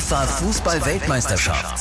FIFA-Fußball-Weltmeisterschaft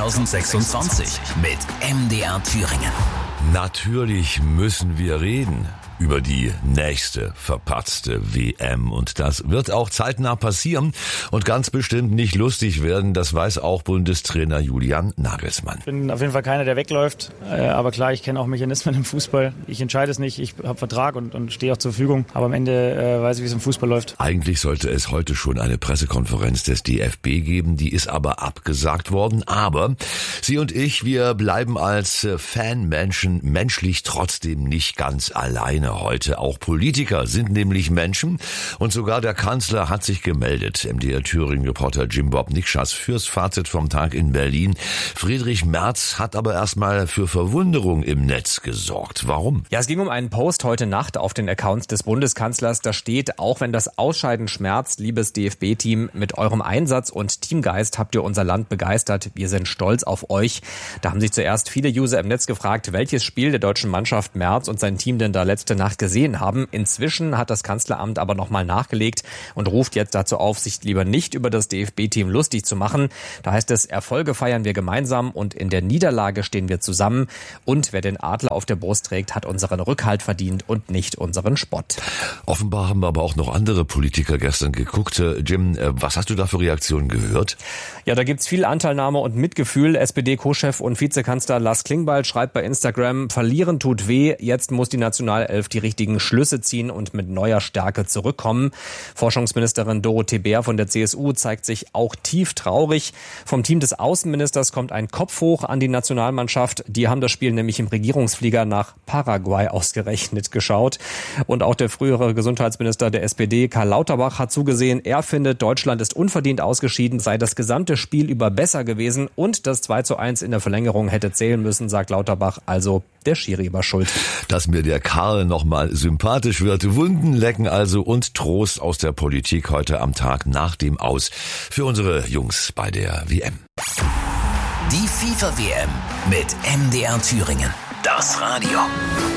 2026 mit MDR Thüringen. Natürlich müssen wir reden über die nächste verpatzte WM. Und das wird auch zeitnah passieren und ganz bestimmt nicht lustig werden. Das weiß auch Bundestrainer Julian Nagelsmann. Ich bin auf jeden Fall keiner, der wegläuft. Aber klar, ich kenne auch Mechanismen im Fußball. Ich entscheide es nicht. Ich habe Vertrag und stehe auch zur Verfügung. Aber am Ende weiß ich, wie es im Fußball läuft. Eigentlich sollte es heute schon eine Pressekonferenz des DFB geben. Die ist aber abgesagt worden. Aber Sie und ich, wir bleiben als Fanmenschen menschlich trotzdem nicht ganz alleine heute. Auch Politiker sind nämlich Menschen und sogar der Kanzler hat sich gemeldet. MDR Thüringen-Reporter Jim Bob Nikschas fürs Fazit vom Tag in Berlin. Friedrich Merz hat aber erstmal für Verwunderung im Netz gesorgt. Warum? Ja, es ging um einen Post heute Nacht auf den Accounts des Bundeskanzlers. Da steht: Auch wenn das Ausscheiden schmerzt, liebes DFB-Team, mit eurem Einsatz und Teamgeist habt ihr unser Land begeistert. Wir sind stolz auf euch. Da haben sich zuerst viele User im Netz gefragt, welches Spiel der deutschen Mannschaft Merz und sein Team denn da letzte Nacht gesehen haben. Inzwischen hat das Kanzleramt aber nochmal nachgelegt und ruft jetzt dazu auf, sich lieber nicht über das DFB-Team lustig zu machen. Da heißt es: Erfolge feiern wir gemeinsam und in der Niederlage stehen wir zusammen. Und wer den Adler auf der Brust trägt, hat unseren Rückhalt verdient und nicht unseren Spott. Offenbar haben aber auch noch andere Politiker gestern geguckt. Jim, was hast du da für Reaktionen gehört? Ja, da gibt's viel Anteilnahme und Mitgefühl. SPD-Co-Chef und Vizekanzler Lars Klingbeil schreibt bei Instagram: Verlieren tut weh, jetzt muss die Nationalelf die richtigen Schlüsse ziehen und mit neuer Stärke zurückkommen. Forschungsministerin Dorothee Bär von der CSU zeigt sich auch tief traurig. Vom Team des Außenministers kommt ein Kopf hoch an die Nationalmannschaft. Die haben das Spiel nämlich im Regierungsflieger nach Paraguay ausgerechnet geschaut. Und auch der frühere Gesundheitsminister der SPD, Karl Lauterbach, hat zugesehen. Er findet, Deutschland ist unverdient ausgeschieden, sei das gesamte Spiel über besser gewesen und das 2:1 in der Verlängerung hätte zählen müssen, sagt Lauterbach. Also der Schiri war schuld. Dass mir der Karl nochmal sympathisch wird. Wunden lecken also und Trost aus der Politik heute am Tag nach dem Aus für unsere Jungs bei der WM. Die FIFA-WM mit MDR Thüringen. Das Radio.